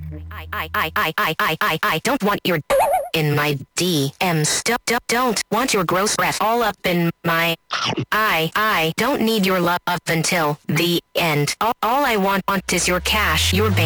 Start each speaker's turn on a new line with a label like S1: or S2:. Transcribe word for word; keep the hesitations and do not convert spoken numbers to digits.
S1: I, I, I, I, I, I, I, I don't want your in my D Ms. Don't, don't, don't want your gross breath all up in my... I, I don't need your love until the end. All, all I want, want is your cash, your bank.